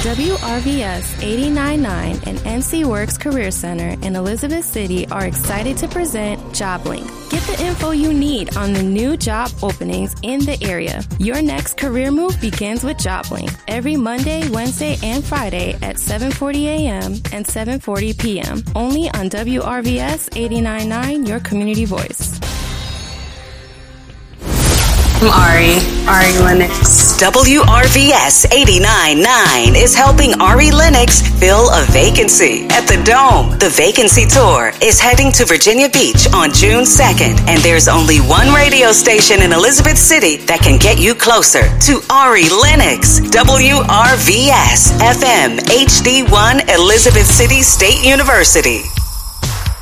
WRVS 89.9 and NC Works Career Center in Elizabeth City are excited to present JobLink. Get the info you need on the new job openings in the area. Your next career move begins with JobLink every Monday, Wednesday, and Friday at 7:40 a.m. and 7:40 p.m. Only on WRVS 89.9, your community voice. I'm Ari Lennox. WRVS 89.9 is helping Ari Lennox fill a vacancy at the Dome. The Vacancy Tour is heading to Virginia Beach on June 2nd, and there's only one radio station in Elizabeth City that can get you closer to Ari Lennox. WRVS FM HD1 Elizabeth City State University.